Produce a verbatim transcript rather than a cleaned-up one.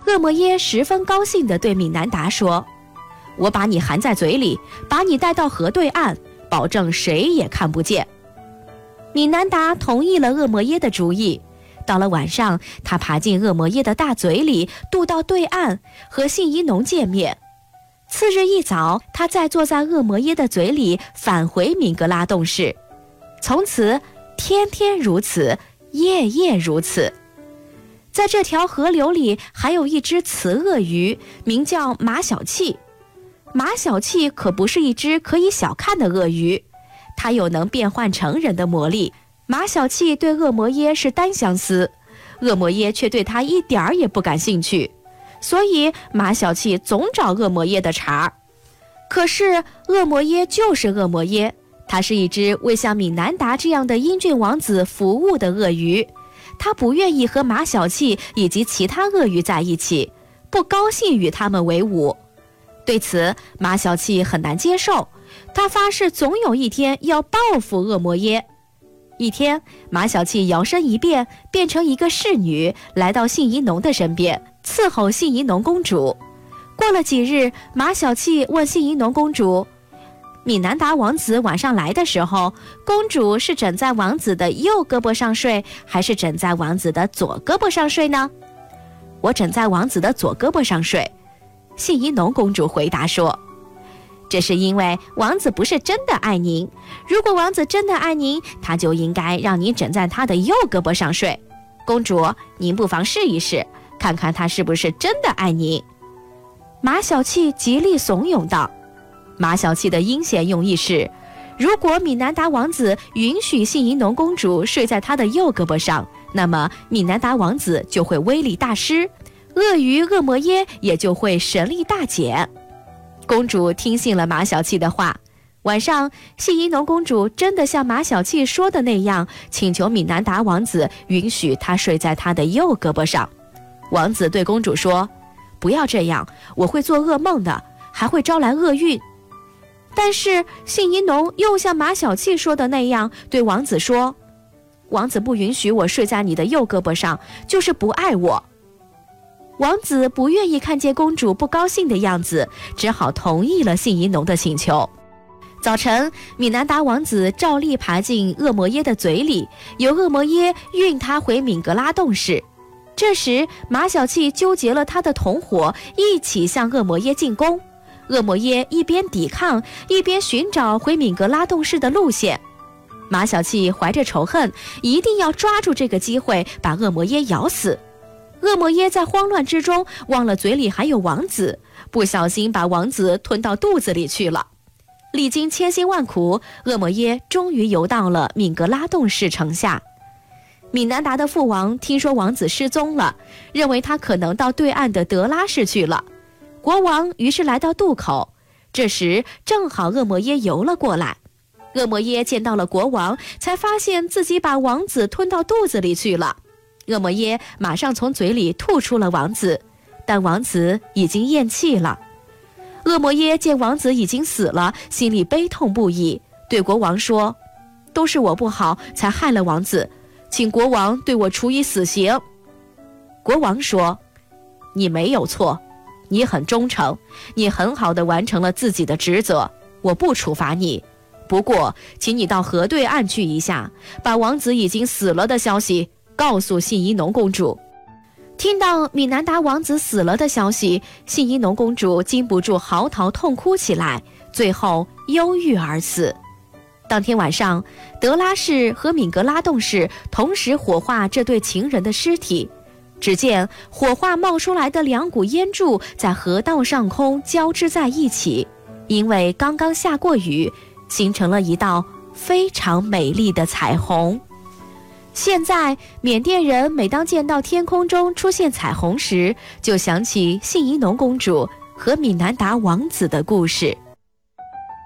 恶魔耶十分高兴地对米南达说：我把你含在嘴里，把你带到河对岸，保证谁也看不见。米南达同意了恶魔耶的主意。到了晚上，他爬进恶魔耶的大嘴里，渡到对岸，和信宜农见面。次日一早，他再坐在恶魔耶的嘴里返回敏格拉洞室。从此天天如此，夜夜如此。在这条河流里还有一只雌鳄鱼，名叫马小气。马小气可不是一只可以小看的鳄鱼，它有能变换成人的魔力。马小气对恶魔耶是单相思，恶魔耶却对他一点儿也不感兴趣，所以马小气总找恶魔耶的茬。可是恶魔耶就是恶魔耶，他是一只为像米南达这样的英俊王子服务的鳄鱼，他不愿意和马小气以及其他鳄鱼在一起，不高兴与他们为伍。对此马小气很难接受，他发誓总有一天要报复恶魔耶。一天，马小气摇身一变，变成一个侍女，来到信宜农的身边，伺候信宜农公主。过了几日，马小气问信宜农公主：米南达王子晚上来的时候，公主是枕在王子的右胳膊上睡，还是枕在王子的左胳膊上睡呢？我枕在王子的左胳膊上睡。信宜农公主回答说：这是因为王子不是真的爱您，如果王子真的爱您，他就应该让您枕在他的右胳膊上睡。公主，您不妨试一试，看看他是不是真的爱您。马小气极力怂恿道。马小气的阴险用意是，如果米南达王子允许信宜农公主睡在他的右胳膊上，那么米南达王子就会威力大失，鳄鱼恶魔耶也就会神力大减。公主听信了马小气的话，晚上信宜农公主真的像马小气说的那样，请求米南达王子允许她睡在他的右胳膊上。王子对公主说：不要这样，我会做噩梦的，还会招来厄运。但是信宜农又像马小气说的那样对王子说：王子不允许我睡在你的右胳膊上，就是不爱我。王子不愿意看见公主不高兴的样子，只好同意了信宜农的请求。早晨，米南达王子照例爬进恶魔耶的嘴里，由恶魔耶运他回敏格拉洞室。这时马小气纠结了他的同伙，一起向恶魔耶进攻。恶魔耶一边抵抗，一边寻找回敏格拉洞室的路线。马小气怀着仇恨，一定要抓住这个机会把恶魔耶咬死。恶魔耶在慌乱之中忘了嘴里还有王子，不小心把王子吞到肚子里去了。历经千辛万苦，恶魔耶终于游到了敏格拉洞室城下。米南达的父王听说王子失踪了，认为他可能到对岸的德拉市去了。国王于是来到渡口，这时正好恶魔耶游了过来。恶魔耶见到了国王，才发现自己把王子吞到肚子里去了。恶魔耶马上从嘴里吐出了王子，但王子已经咽气了。恶魔耶见王子已经死了，心里悲痛不已，对国王说：都是我不好，才害了王子，请国王对我处以死刑。国王说：你没有错，你很忠诚，你很好地完成了自己的职责，我不处罚你。不过请你到河对岸去一下，把王子已经死了的消息告诉信宜农公主。听到米南达王子死了的消息，信宜农公主禁不住嚎啕痛哭起来，最后忧郁而死。当天晚上，德拉市和敏格拉洞市同时火化这对情人的尸体。只见火化冒出来的两股烟柱在河道上空交织在一起，因为刚刚下过雨，形成了一道非常美丽的彩虹。现在缅甸人每当见到天空中出现彩虹时，就想起信宜农公主和米南达王子的故事。